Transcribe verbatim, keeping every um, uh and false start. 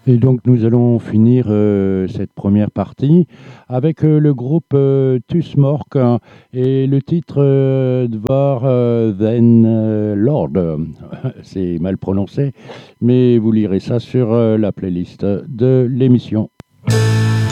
Et donc nous allons finir euh, cette première partie avec euh, le groupe euh, Tusmork, hein, et le titre euh, Dvar euh, Then euh, Lord. C'est mal prononcé, mais vous lirez ça sur euh, la playlist de l'émission.